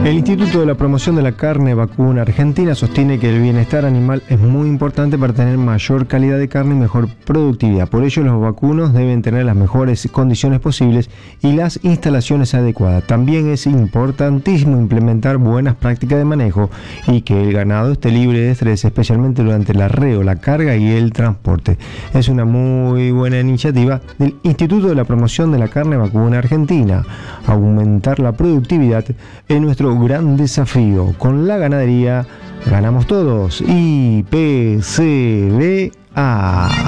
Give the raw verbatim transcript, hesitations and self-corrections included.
El Instituto de la Promoción de la Carne Vacuna Argentina sostiene que el bienestar animal es muy importante para tener mayor calidad de carne y mejor productividad. Por ello, los vacunos deben tener las mejores condiciones posibles y las instalaciones adecuadas. También es importantísimo implementar buenas prácticas de manejo y que el ganado esté libre de estrés, especialmente durante el arreo, la carga y el transporte. Es una muy buena iniciativa del Instituto de la Promoción de la Carne Vacuna Argentina. Aumentar la productividad es nuestro gran desafío. Con la ganadería ganamos todos. I P C B A.